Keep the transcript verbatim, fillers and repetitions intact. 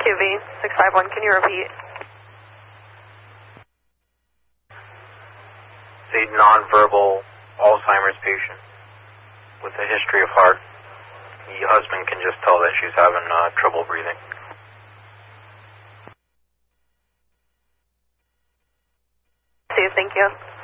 Q V six five one, can you repeat? A nonverbal Alzheimer's patient with a history of heart. The husband can just tell that she's having uh, trouble breathing. See you, thank you.